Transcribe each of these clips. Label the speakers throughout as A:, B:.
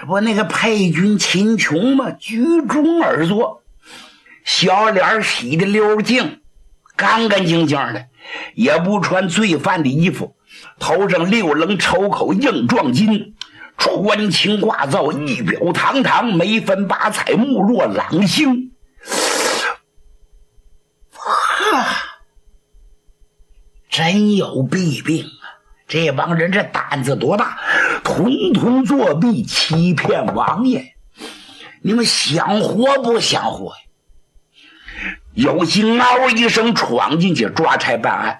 A: 这不那个配军秦琼吗？居中而坐，小脸洗的溜净，干干净净的，也不穿罪犯的衣服，头上六棱抽口硬壮筋，穿青挂皂，仪表堂堂，眉分八彩，目若朗星。真有弊病啊！这帮人这胆子多大，统统作弊欺骗王爷，你们想活不想活呀？有心嗷一声闯进去抓差办案，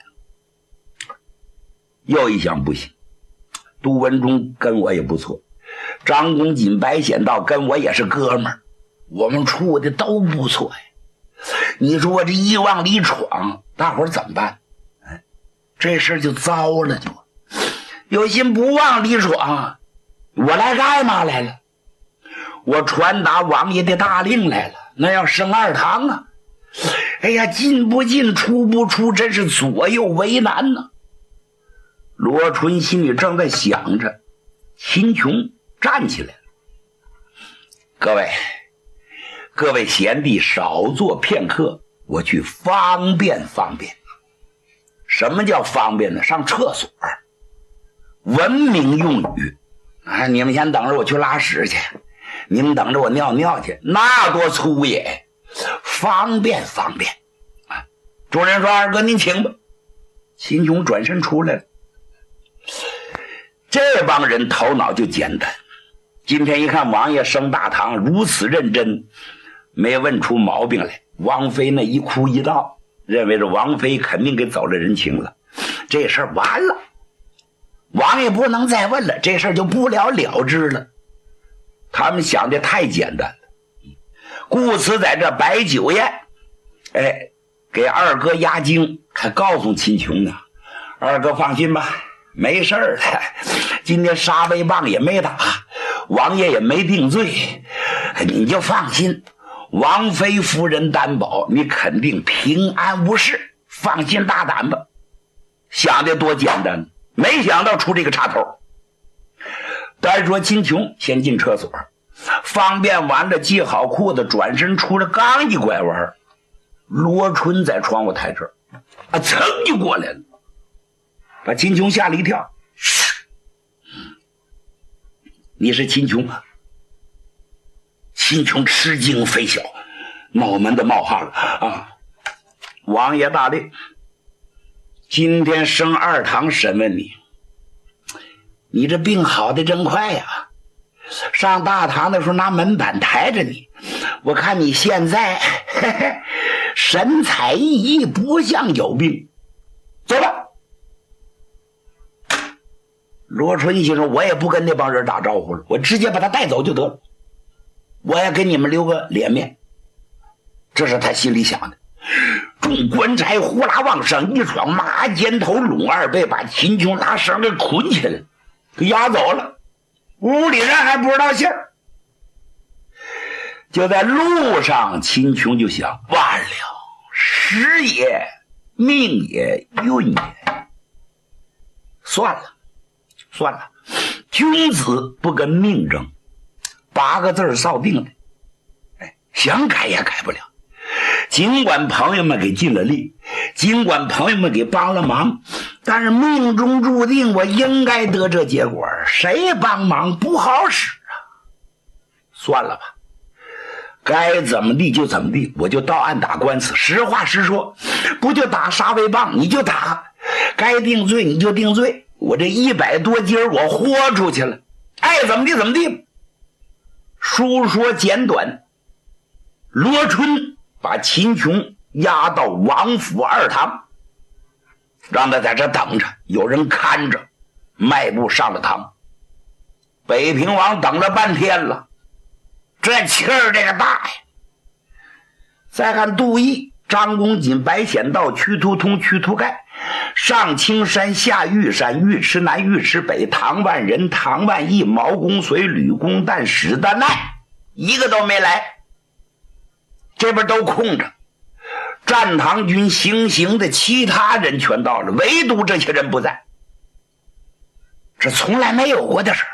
A: 又一想不行，杜文忠跟我也不错，张公瑾、白显道跟我也是哥们儿，我们处的都不错呀。你说我这一往里闯，大伙儿怎么办？这事就糟了，就有心不往里闯，我来干嘛来了？我传达王爷的大令来了，那要升二堂啊！哎呀，进不进，出不出，真是左右为难呢。罗春心里正在想着，秦琼站起来了。各位贤弟少坐片刻，我去方便方便。什么叫方便呢？上厕所，文明用语啊！你们先等着我去拉屎去，你们等着我尿尿去，那多粗野！方便方便啊！主人说：“二哥您请吧。”秦琼转身出来了。这帮人头脑就简单，今天一看王爷升大堂如此认真，没问出毛病来。王妃那一哭一闹，认为这王妃肯定给走了人情了，这事儿完了，王爷不能再问了，这事儿就不了了之了。他们想的太简单了，故此在这摆酒宴，给二哥压惊，还告诉秦琼呢：“二哥放心吧，没事儿的，今天杀威棒也没打，王爷也没定罪，你就放心。王妃夫人担保，你肯定平安无事，放心大胆吧。”想的多简单，没想到出这个插头。单说秦琼先进厕所，方便完了，系好裤子，转身出来，刚一拐弯，罗春在窗户台这儿噌就过来了，把秦琼吓了一跳。你是秦琼啊？秦琼吃惊非小，脑门子冒汗了啊！王爷大令，今天升二堂审问你，你这病好的真快呀！上大堂的时候拿门板抬着你，我看你现在神采奕奕，不像有病。走吧。罗春心说：“我也不跟那帮人打招呼了，我直接把他带走就得了，我也给你们留个脸面。”这是他心里想的。众官差呼啦往上一闯，马肩头拢二背，把秦琼拿绳给捆起来，给押走了。屋里人还不知道信儿。就在路上，秦琼就想：完了，时也，命也，运也，算了，君子不跟命争，8个字扫定的，想改也改不了。尽管朋友们给尽了力，尽管朋友们给帮了忙，但是命中注定我应该得这结果，谁帮忙不好使啊？算了吧，该怎么地就怎么地，我就到案打官司，实话实说，不就打杀威棒你就打，该定罪你就定罪，我这100多斤我豁出去了，爱怎么地怎么地。书说简短，罗春把秦琼押到王府二堂，让他在这等着，有人看着，迈步上了堂。北平王等了半天了，这气儿这个大呀！再看杜毅、张公瑾、白显道、屈突通、屈突盖，上青山下玉山，尉迟南、尉迟北，唐万人、唐万义、毛公遂、吕公旦、史丹奈，一个都没来，这边都空着。战唐军行的其他人全到了，唯独这些人不在，这从来没有过的事儿。